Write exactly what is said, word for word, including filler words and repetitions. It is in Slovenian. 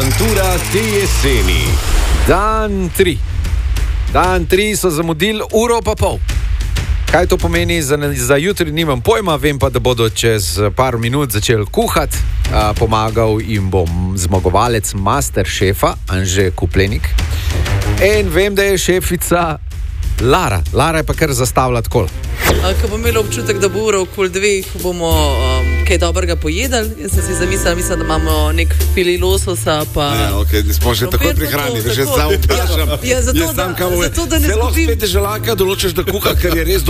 Avantura te jeseni. Dan tri. Dan tri so zamudili uro pa pol. Kaj to pomeni za, za jutri, nimam pojma, vem pa, da bodo čez par minut začeli kuhati. A, pomagal jim bo zmagovalec Masterchefa, Anže Kuplenik. In vem, da je šefica Lara. Lara je pa kar zastavila tako. Ko bomo imeli občutek, da bo ura okoli dveh, bomo um, kaj dobrega pojedali. Jaz sem si zamislila, mislim, da imamo nek fili lososa. Pa ne, okay, smo že takoj prihrani, že samo vprašam. Ja, zato, da, zato, da ne zelo zgubim. Zelo spet je želaka, določiš, da kuha, ker je res